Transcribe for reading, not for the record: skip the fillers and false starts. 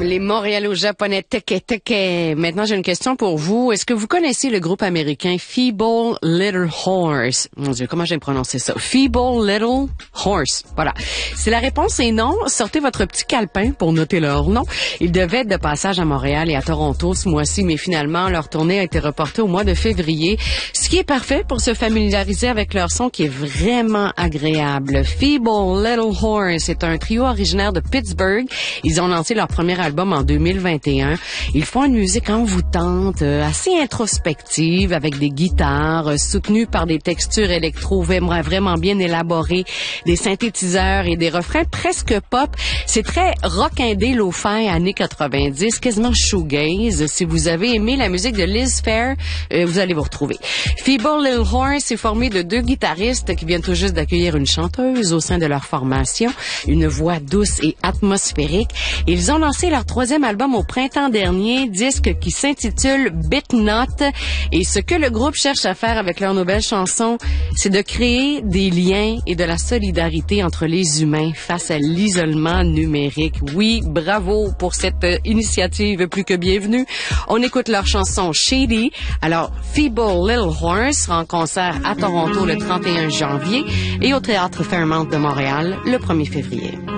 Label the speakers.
Speaker 1: Les Montréalo-Japonais Teke Teke. Maintenant, j'ai une question pour vous. Est-ce que vous connaissez le groupe américain Feeble Little Horse? Mon Dieu, comment j'ai prononcé ça? Feeble Little Horse. Voilà. Si la réponse est non, sortez votre petit calepin pour noter leur nom. Ils devaient être de passage à Montréal et à Toronto ce mois-ci, mais finalement, leur tournée a été reportée au mois de février, ce qui est parfait pour se familiariser avec leur son qui est vraiment agréable. Feeble Little Horse est un trio originaire de Pittsburgh. Ils ont lancé leur premier album en 2021. Ils font une musique envoûtante, assez introspective, avec des guitares soutenues par des textures électro vraiment bien élaborées, des synthétiseurs et des refrains presque pop. C'est très rock indé lo-fi années 90, quasiment shoegaze. Si vous avez aimé la musique de Liz Phair, vous allez vous retrouver. Feeble Little Horse est formé de 2 guitaristes qui viennent tout juste d'accueillir une chanteuse au sein de leur formation, une voix douce et atmosphérique. Ils ont lancé leur 3e album au printemps dernier, disque qui s'intitule Bit Not. Et ce que le groupe cherche à faire avec leur nouvelle chanson, c'est de créer des liens et de la solidarité entre les humains face à l'isolement numérique. Oui, bravo pour cette initiative plus que bienvenue. On écoute leur chanson Shady. Alors, Feeble Little Horse sera en concert à Toronto le 31 janvier et au Théâtre Fairmount de Montréal le 1er février.